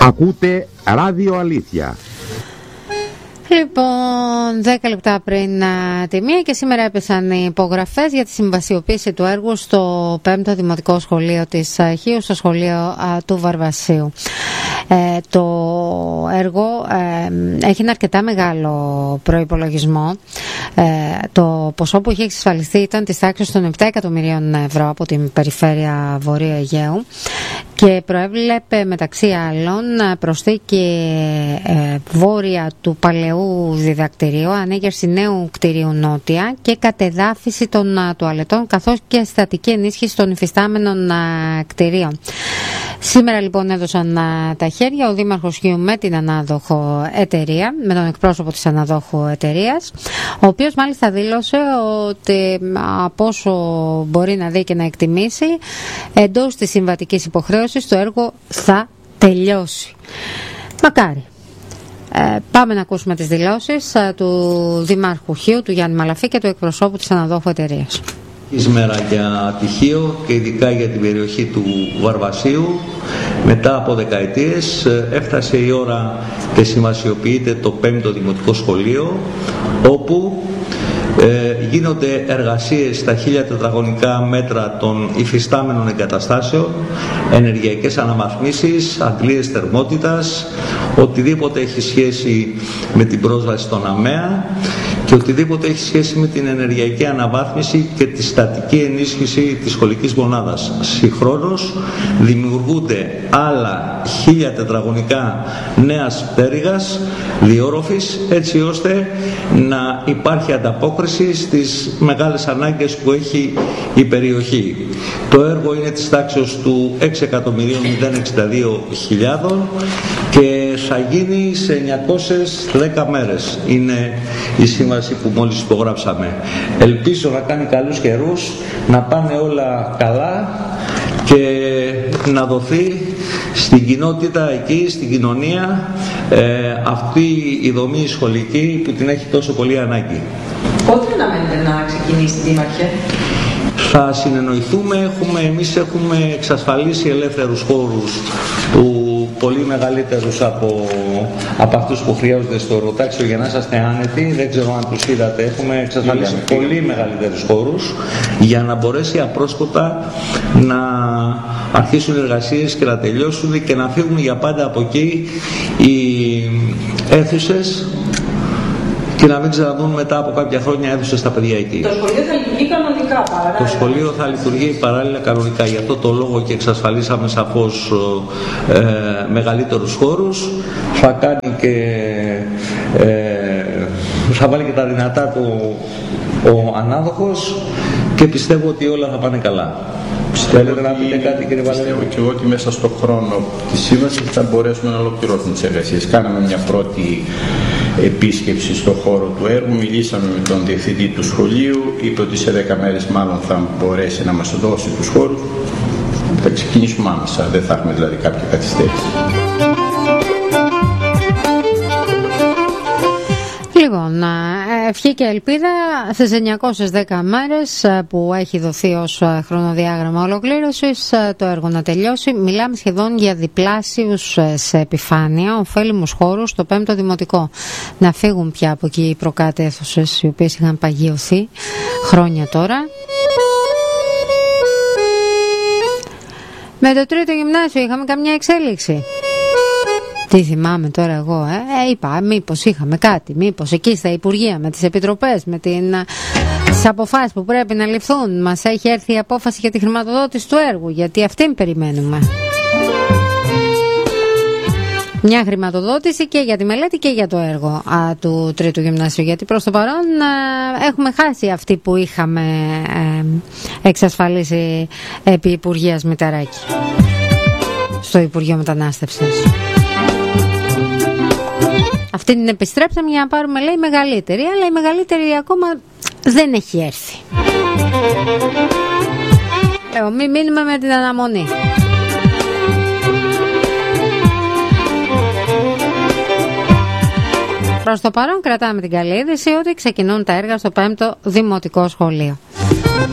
Ακούτε Ράδιο Αλήθεια. Λοιπόν, 10 λεπτά πριν τη μία και σήμερα έπεσαν οι υπογραφές για τη συμβασιοποίηση του έργου στο 5ο Δημοτικό Σχολείο της Χίου, στο σχολείο του Βαρβασίου. Το έργο έχει ένα αρκετά μεγάλο προϋπολογισμό. Το ποσό που είχε εξασφαλιστεί ήταν της τάξης των 7 εκατομμυρίων ευρώ από την περιφέρεια Βορείου Αιγαίου και προέβλεπε μεταξύ άλλων προσθήκη βόρεια του παλαιού διδακτηρίου, ανέγερση νέου κτηρίου νότια και κατεδάφιση των τουαλετών, καθώς και στατική ενίσχυση των υφιστάμενων κτηρίων. Σήμερα λοιπόν έδωσαν τα χέρια ο Δήμαρχος Χίου με την ανάδοχο εταιρεία, με τον εκπρόσωπο της αναδόχου εταιρείας, ο οποίος μάλιστα δήλωσε ότι από όσο μπορεί να δει και να εκτιμήσει, εντός της συμβατικής υποχρέωσης το έργο θα τελειώσει. Μακάρι. Πάμε να ακούσουμε τις δηλώσεις του Δημάρχου Χίου, του Γιάννη Μαλαφή, και του εκπροσώπου της αναδόχου εταιρείας. Σήμερα για τη Χίο και ειδικά για την περιοχή του Βαρβασίου, μετά από δεκαετίες έφτασε η ώρα και συμβασιοποιείται το 5ο Δημοτικό Σχολείο, όπου γίνονται εργασίες στα 1000 τετραγωνικά μέτρα των υφιστάμενων εγκαταστάσεων, ενεργειακές αναβαθμίσεις, αντλίες θερμότητας, οτιδήποτε έχει σχέση με την πρόσβαση στον ΑΜΕΑ και οτιδήποτε έχει σχέση με την ενεργειακή αναβάθμιση και τη στατική ενίσχυση της σχολικής μονάδας. Συγχρόνως δημιουργούνται άλλα 1000 τετραγωνικά νέας πτέρυγας διόροφης, έτσι ώστε να υπάρχει ανταπόκριση στις μεγάλες ανάγκες που έχει η περιοχή. Το έργο είναι της τάξης του 6.062.000 και θα γίνει σε 910 μέρες. Είναι η σύμβαση που μόλις υπογράψαμε. Ελπίζω να κάνει καλούς καιρούς, να πάνε όλα καλά και να δοθεί στην κοινότητα εκεί, στην κοινωνία, αυτή η δομή σχολική που την έχει τόσο πολύ ανάγκη. Πότε αναμένετε να ξεκινήσει, Δήμαρχε? Θα συνεννοηθούμε, εμείς έχουμε εξασφαλίσει ελεύθερους χώρους που πολύ μεγαλύτερους από αυτούς που χρειάζονται στο εργοτάξιο, για να είσαστε άνετοι. Δεν ξέρω αν τους είδατε, έχουμε εξασφαλίσει πολύ μεγαλύτερους χώρους για να μπορέσει απρόσκοπτα να αρχίσουν οι εργασίες και να τελειώσουν και να φύγουν για πάντα από εκεί οι αίθουσες και να μην ξαναδούν μετά από κάποια χρόνια αίθουσες στα παιδιά εκεί. Το σχολείο θα λειτουργεί κανονικά παράλληλα? Το σχολείο θα λειτουργεί παράλληλα κανονικά. Γι' αυτό το λόγο και εξασφαλίσαμε σαφώς μεγαλύτερους χώρους. Θα κάνει και θα βάλει και τα δυνατά του ο ανάδοχος και πιστεύω ότι όλα θα πάνε καλά. Θέλετε να πείτε κάτι, κύριε Βαλέρο? Πιστεύω και εγώ ότι μέσα στον χρόνο της σύμβασης θα μπορέσουμε να ολοκληρώσουμε τις εργασίες. Κάναμε μια πρώτη επίσκεψη στον χώρο του έργου, μιλήσαμε με τον διευθυντή του σχολείου, είπε ότι σε 10 μέρες μάλλον θα μπορέσει να μας δώσει τους χώρους. Θα ξεκινήσουμε άμεσα, δεν θα έχουμε δηλαδή κάποια καθυστέρηση. Λοιπόν, ευχή και ελπίδα στις 910 μέρες που έχει δοθεί ως χρονοδιάγραμμα ολοκλήρωσης το έργο να τελειώσει. Μιλάμε σχεδόν για διπλάσιους σε επιφάνεια ωφέλιμους χώρους στο 5ο Δημοτικό. Να φύγουν πια από εκεί οι προκάτω αίθουσες οι οποίες είχαν παγιωθεί χρόνια τώρα. Με το 3ο Γυμνάσιο είχαμε καμιά εξέλιξη? Τι θυμάμαι τώρα εγώ, είπα μήπως είχαμε κάτι, μήπως εκεί στα Υπουργεία με τις επιτροπές, με τις αποφάσεις που πρέπει να ληφθούν, μας έχει έρθει η απόφαση για τη χρηματοδότηση του έργου, γιατί αυτήν περιμένουμε. Μια χρηματοδότηση και για τη μελέτη και για το έργο του 3ου Γυμνασίου, γιατί προς το παρόν έχουμε χάσει αυτή που είχαμε εξασφαλίσει επί Υπουργείας Μηταράκη στο Υπουργείο Μετανάστευσης. Αυτή την επιστρέψαμε για να πάρουμε, λέει, μεγαλύτερη, αλλά η μεγαλύτερη ακόμα δεν έχει έρθει. Λέω, μην μείνουμε με την αναμονή. Προς το παρόν κρατάμε την καλή είδηση ότι ξεκινούν τα έργα στο 5ο Δημοτικό Σχολείο.